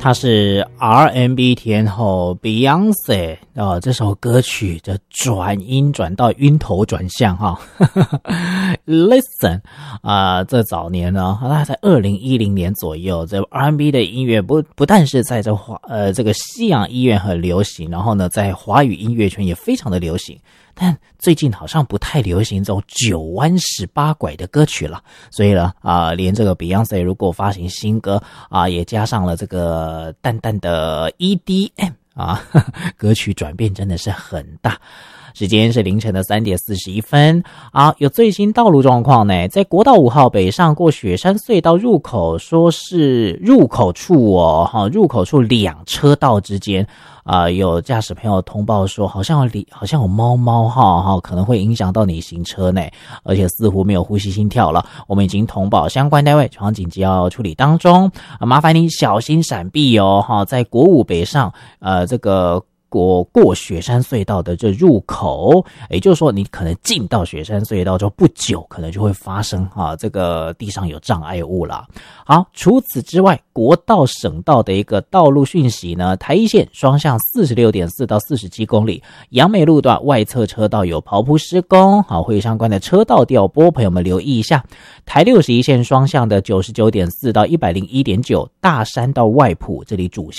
她是 R&B 天后 Beyonce 这首歌曲的转音转到晕头转向哈Listen 这早年呢，大概在2010年左右，这 R&B 的音乐不但是在这个西洋音乐很流行，然后呢在华语音乐圈也非常的流行，但最近好像不太流行这种9弯18拐的歌曲了，所以呢连这个 Beyonce 如果发行新歌也加上了这个淡淡的 EDM 歌曲转变真的是很大。时间是凌晨的3点41分有最新道路状况呢，在国道5号北上过雪山隧道入口，说是入口处入口处2车道之间有驾驶朋友通报说好像有猫可能会影响到你行车呢，而且似乎没有呼吸心跳了，我们已经通报相关单位，全紧急要处理当中麻烦你小心闪避在国5北上这个过雪山隧道的这入口，也就是说你可能进到雪山隧道之后不久可能就会发生这个地上有障碍物了。好，除此之外，国道省道的一个道路讯息呢，台一线双向 46.4 到47公里，杨美路段外侧车道有刨铺施工，会相关的车道调拨，朋友们留意一下。台61线双向的 99.4 到 101.9 大山到外埔，这里主线